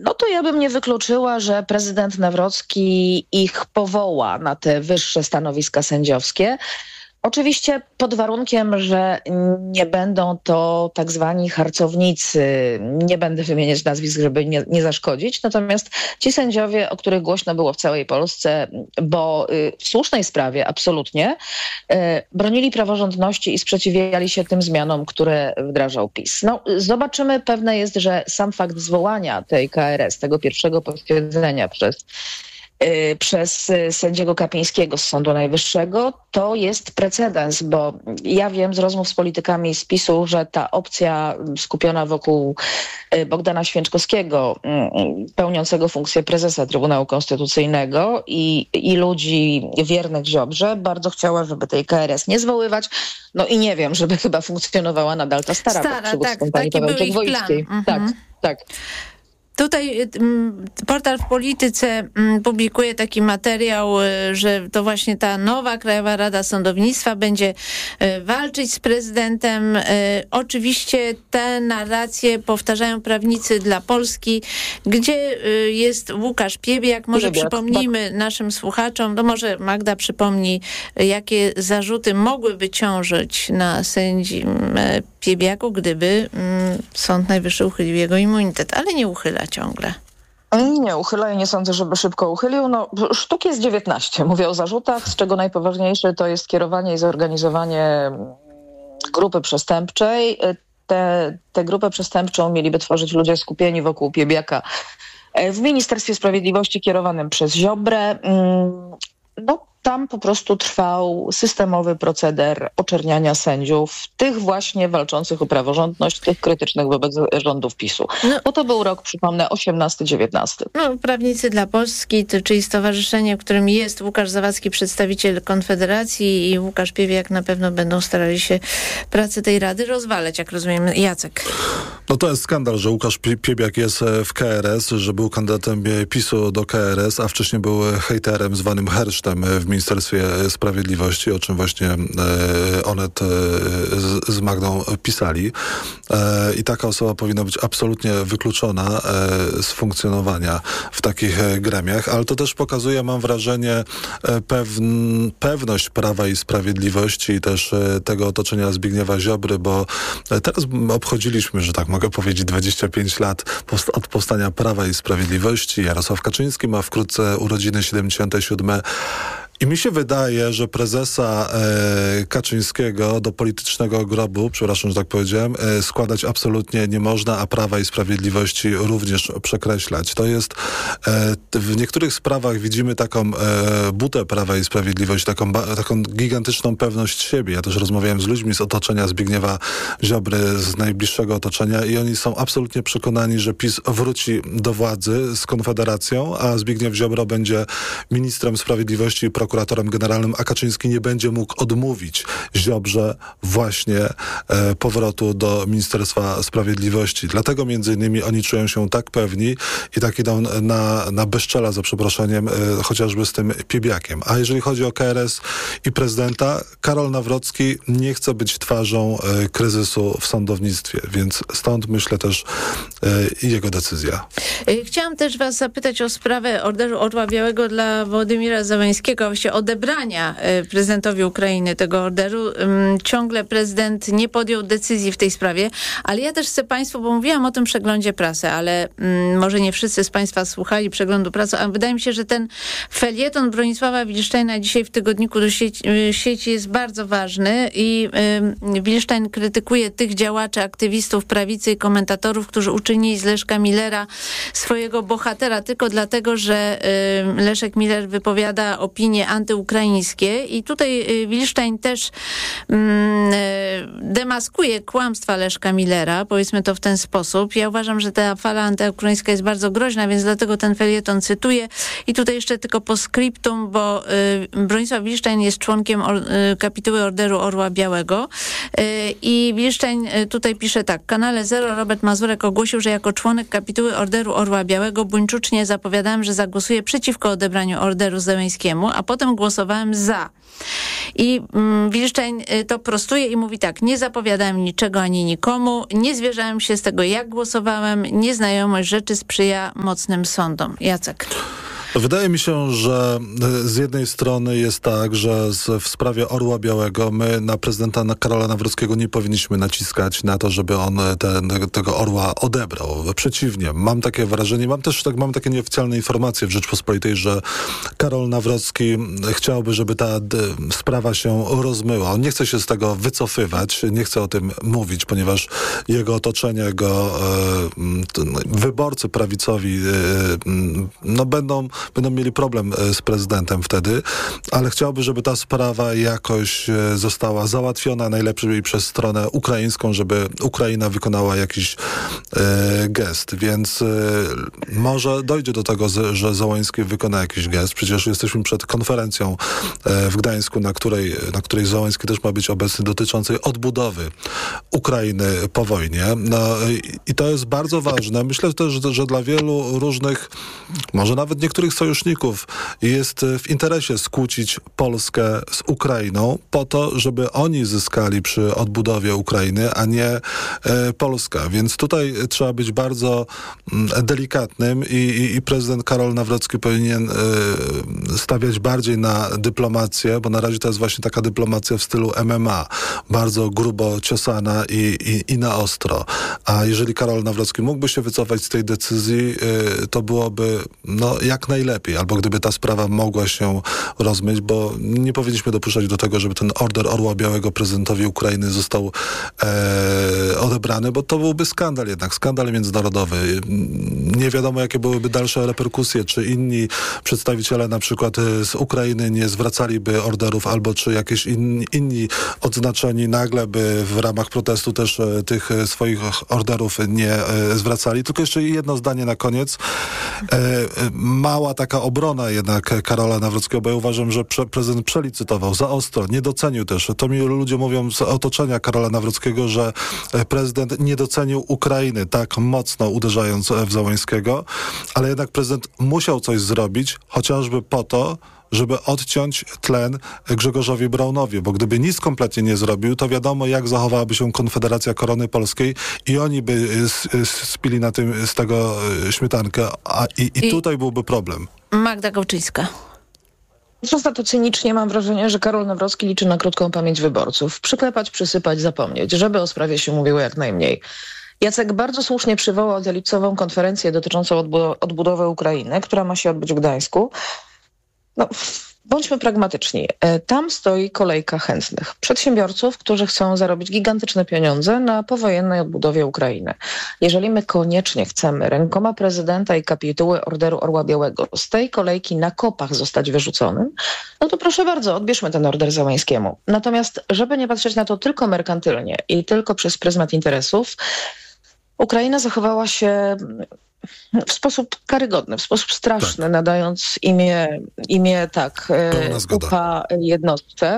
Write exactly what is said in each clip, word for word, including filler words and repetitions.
no to ja bym nie wykluczyła, że prezydent Nawrocki ich powoła na te wyższe stanowiska sędziowskie. Oczywiście pod warunkiem, że nie będą to tak zwani harcownicy. Nie będę wymieniać nazwisk, żeby nie, nie zaszkodzić. Natomiast ci sędziowie, o których głośno było w całej Polsce, bo w słusznej sprawie absolutnie bronili praworządności i sprzeciwiali się tym zmianom, które wdrażał PiS. No, zobaczymy. Pewne jest, że sam fakt zwołania tej K R S, tego pierwszego posiedzenia przez przez sędziego Kapińskiego z Sądu Najwyższego, to jest precedens, bo ja wiem z rozmów z politykami z PiSu, że ta opcja skupiona wokół Bogdana Święczkowskiego, pełniącego funkcję prezesa Trybunału Konstytucyjnego i, i ludzi wiernych Ziobrze, bardzo chciała, żeby tej K R S nie zwoływać. No i nie wiem, żeby chyba funkcjonowała nadal ta stara, stara pod tak, pani Pawełczyk-Wojickiej. Mhm. Tak, tak. Tutaj m, portal w Polityce m, publikuje taki materiał, y, że to właśnie ta nowa Krajowa Rada Sądownictwa będzie y, walczyć z prezydentem. Y, oczywiście te narracje powtarzają prawnicy dla Polski, gdzie y, jest Łukasz Piebiak. Może Piebiak, przypomnijmy tak. naszym słuchaczom, no może Magda przypomni, jakie zarzuty mogłyby ciążyć na sędzim y, Piebiaku, gdyby y, Sąd Najwyższy uchylił jego immunitet, ale nie uchyla ciągle. Nie uchyla i nie sądzę, żeby szybko uchylił. No, sztuk jest dziewiętnaście. Mówię o zarzutach, z czego najpoważniejsze to jest kierowanie i zorganizowanie grupy przestępczej. Tę te, grupę przestępczą mieliby tworzyć ludzie skupieni wokół Piebiaka w Ministerstwie Sprawiedliwości kierowanym przez Ziobrę. No, tam po prostu trwał systemowy proceder oczerniania sędziów, tych właśnie walczących o praworządność, tych krytycznych wobec rządów PiSu. No, bo to był rok, przypomnę, osiemnasty dziewiętnasty. No, Prawnicy dla Polski, czyli stowarzyszenie, w którym jest Łukasz Zawadzki, przedstawiciel Konfederacji, i Łukasz Piebiak na pewno będą starali się pracę tej Rady rozwalać, jak rozumiem. Jacek. No to jest skandal, że Łukasz Piebiak jest w K R S, że był kandydatem PiSu do K R S, a wcześniej był hejterem zwanym hersztem w Ministerstwie Sprawiedliwości, o czym właśnie e, Onet e, z, z Magdą pisali. E, I taka osoba powinna być absolutnie wykluczona e, z funkcjonowania w takich e, gremiach, ale to też pokazuje, mam wrażenie, e, pewn, pewność Prawa i Sprawiedliwości i też e, tego otoczenia Zbigniewa Ziobry, bo e, teraz obchodziliśmy, że tak mogę powiedzieć, dwadzieścia pięć lat post- od powstania Prawa i Sprawiedliwości. Jarosław Kaczyński ma wkrótce urodziny siedemdziesiąte siódme. I mi się wydaje, że prezesa e, Kaczyńskiego do politycznego grobu, przepraszam, że tak powiedziałem, e, składać absolutnie nie można, a Prawa i Sprawiedliwości również przekreślać. To jest, e, w niektórych sprawach widzimy taką e, butę Prawa i Sprawiedliwości, taką, ba, taką gigantyczną pewność siebie. Ja też rozmawiałem z ludźmi z otoczenia Zbigniewa Ziobry, z najbliższego otoczenia, i oni są absolutnie przekonani, że PiS wróci do władzy z Konfederacją, a Zbigniew Ziobro będzie ministrem sprawiedliwości i prokuratorem generalnym, a Kaczyński nie będzie mógł odmówić Ziobrze właśnie e, powrotu do Ministerstwa Sprawiedliwości. Dlatego między innymi oni czują się tak pewni i tak idą na, na bezczela, za przeproszeniem, e, chociażby z tym Piebiakiem. A jeżeli chodzi o K R S i prezydenta, Karol Nawrocki nie chce być twarzą e, kryzysu w sądownictwie, więc stąd myślę też e, jego decyzja. Chciałam też was zapytać o sprawę Orderu Orła Białego dla Wołodymira Zełenskiego, właściwie odebrania prezydentowi Ukrainy tego orderu. Ciągle prezydent nie podjął decyzji w tej sprawie, ale ja też chcę państwu, bo mówiłam o tym przeglądzie prasy, ale mm, może nie wszyscy z państwa słuchali przeglądu prasy, a wydaje mi się, że ten felieton Bronisława Wilsztajna dzisiaj w tygodniku do sieci, sieci jest bardzo ważny i y, Wilsztajn krytykuje tych działaczy, aktywistów prawicy i komentatorów, którzy uczynili z Leszka Millera swojego bohatera tylko dlatego, że y, Leszek Miller wypowiada opinie antyukraińskie, i tutaj Wilsztajn też mm, demaskuje kłamstwa Leszka Millera, powiedzmy to w ten sposób. Ja uważam, że ta fala antyukraińska jest bardzo groźna, więc dlatego ten felieton cytuję. I tutaj jeszcze tylko postscriptum, bo y, Bronisław Wilsztajn jest członkiem or, y, kapituły Orderu Orła Białego y, i Wilsztajn y, tutaj pisze tak: w kanale Zero Robert Mazurek ogłosił, że jako członek kapituły Orderu Orła Białego buńczucznie zapowiadałem, że zagłosuje przeciwko odebraniu orderu Zełenskiemu, a potem potem głosowałem za. I mm, Wilszczejn to prostuje i mówi tak: nie zapowiadałem niczego ani nikomu, nie zwierzałem się z tego, jak głosowałem, nieznajomość rzeczy sprzyja mocnym sądom. Jacek. Wydaje mi się, że z jednej strony jest tak, że z, w sprawie Orła Białego my na prezydenta Karola Nawrockiego nie powinniśmy naciskać na to, żeby on ten, tego orła odebrał. Przeciwnie, mam takie wrażenie, mam też tak, mam takie nieoficjalne informacje w Rzeczpospolitej, że Karol Nawrocki chciałby, żeby ta d, sprawa się rozmyła. On nie chce się z tego wycofywać, nie chce o tym mówić, ponieważ jego otoczenie, jego e, wyborcy prawicowi e, no będą będą mieli problem z prezydentem wtedy, ale chciałby, żeby ta sprawa jakoś została załatwiona, najlepiej przez stronę ukraińską, żeby Ukraina wykonała jakiś e, gest. Więc e, może dojdzie do tego, że Załański wykona jakiś gest. Przecież jesteśmy przed konferencją e, w Gdańsku, na której, na której Załański też ma być obecny, dotyczącej odbudowy Ukrainy po wojnie. No, i, i to jest bardzo ważne. Myślę też, że, że dla wielu różnych, może nawet niektórych sojuszników jest w interesie skłócić Polskę z Ukrainą po to, żeby oni zyskali przy odbudowie Ukrainy, a nie e, Polska. Więc tutaj trzeba być bardzo m, delikatnym i, i, i prezydent Karol Nawrocki powinien e, stawiać bardziej na dyplomację, bo na razie to jest właśnie taka dyplomacja w stylu M M A. Bardzo grubo ciosana i, i, i na ostro. A jeżeli Karol Nawrocki mógłby się wycofać z tej decyzji, e, to byłoby no, jak najlepiej. Lepiej, albo gdyby ta sprawa mogła się rozmyć, bo nie powinniśmy dopuszczać do tego, żeby ten order Orła Białego prezydentowi Ukrainy został e, odebrany, bo to byłby skandal jednak, skandal międzynarodowy. Nie wiadomo, jakie byłyby dalsze reperkusje, czy inni przedstawiciele na przykład z Ukrainy nie zwracaliby orderów, albo czy jakieś in, inni odznaczeni nagle by w ramach protestu też e, tych swoich orderów nie e, zwracali. Tylko jeszcze jedno zdanie na koniec. E, mała taka obrona jednak Karola Nawrockiego, bo ja uważam, że pre- prezydent przelicytował za ostro, nie docenił też. To mi ludzie mówią z otoczenia Karola Nawrockiego, że prezydent nie docenił Ukrainy tak mocno uderzając w Załańskiego, ale jednak prezydent musiał coś zrobić, chociażby po to, żeby odciąć tlen Grzegorzowi Braunowi, bo gdyby nic kompletnie nie zrobił, to wiadomo, jak zachowałaby się Konfederacja Korony Polskiej i oni by spili na tym z tego śmietankę, a i, i, I tutaj byłby problem. Magda Gałczyńska. Często to cynicznie mam wrażenie, że Karol Nawrocki liczy na krótką pamięć wyborców. Przyklepać, przysypać, zapomnieć, żeby o sprawie się mówiło jak najmniej. Jacek bardzo słusznie przywołał lipcową konferencję dotyczącą odbu- odbudowy Ukrainy, która ma się odbyć w Gdańsku. No, bądźmy pragmatyczni. Tam stoi kolejka chętnych przedsiębiorców, którzy chcą zarobić gigantyczne pieniądze na powojennej odbudowie Ukrainy. Jeżeli my koniecznie chcemy rękoma prezydenta i kapituły Orderu Orła Białego z tej kolejki na kopach zostać wyrzuconym, no to proszę bardzo, odbierzmy ten order Załańskiemu. Natomiast, żeby nie patrzeć na to tylko merkantylnie i tylko przez pryzmat interesów, Ukraina zachowała się w sposób karygodny, w sposób straszny, tak. nadając imię, imię tak, upa jednostce.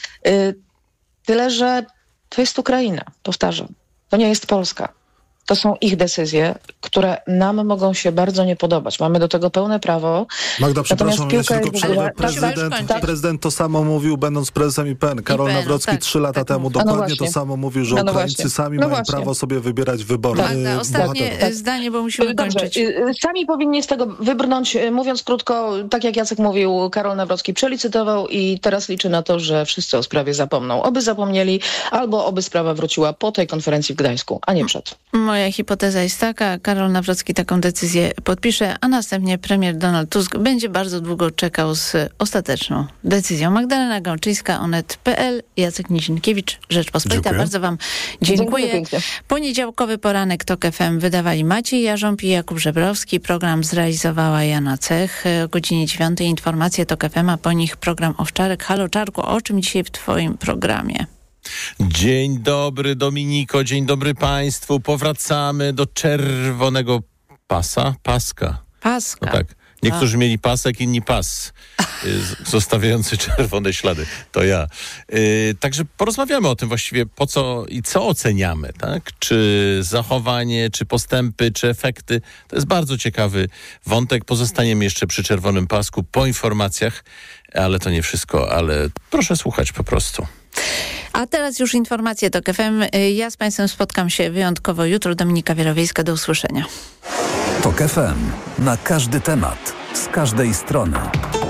Tyle, że to jest Ukraina, powtarzam. To nie jest Polska. To są ich decyzje, które nam mogą się bardzo nie podobać. Mamy do tego pełne prawo. Magda, przepraszam, ja się tylko przerwę. Prezydent, tak. prezydent to samo mówił, będąc prezesem I P N. Karol I P N, Nawrocki tak, trzy lata tak, temu tak. dokładnie no to samo mówił, że no Ukraińcy no sami no mają właśnie. prawo sobie wybierać wybory. Tak. Magda, ostatnie tak. zdanie, bo musimy Dobrze. kończyć. Sami powinni z tego wybrnąć. Mówiąc krótko, tak jak Jacek mówił, Karol Nawrocki przelicytował i teraz liczy na to, że wszyscy o sprawie zapomną. Oby zapomnieli, albo oby sprawa wróciła po tej konferencji w Gdańsku, a nie przed. Moja hipoteza jest taka, Karol Nawrocki taką decyzję podpisze, a następnie premier Donald Tusk będzie bardzo długo czekał z ostateczną decyzją. Magdalena Gałczyńska, onet kropka p l, Jacek Nizinkiewicz, Rzeczpospolita. Dziękuję. Bardzo wam dziękuję. dziękuję Poniedziałkowy poranek TOK F M wydawali Maciej Jarząb i Jakub Żebrowski. Program zrealizowała Jana Cech. O godzinie dziewiątej informacje TOK F M, a po nich program Owczarek. Halo Czarku, o czym dzisiaj w twoim programie? Dzień dobry Dominiko, dzień dobry Państwu. Powracamy do czerwonego pasa, paska. Paska. No tak. Niektórzy mieli pasek, inni pas, zostawiający czerwone ślady. To ja. Także porozmawiamy o tym właściwie, po co i co oceniamy, tak? Czy zachowanie, czy postępy, czy efekty. To jest bardzo ciekawy wątek. Pozostaniemy jeszcze przy czerwonym pasku po informacjach, ale to nie wszystko, ale proszę słuchać po prostu. A teraz już informacje TOK F M. Ja z Państwem spotkam się wyjątkowo jutro. Dominika Wierowiejska, do usłyszenia. TOK F M. Na każdy temat, z każdej strony.